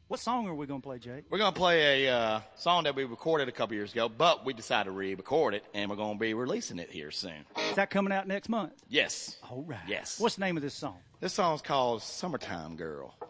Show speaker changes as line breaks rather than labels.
What song are we going to play, Jake?
We're going to play a song that we recorded a couple years ago, but we decided to re-record it, and we're going to be releasing it here soon.
Is that coming out next month?
Yes.
All right.
Yes.
What's the name of this song?
This song's called Summertime Girl.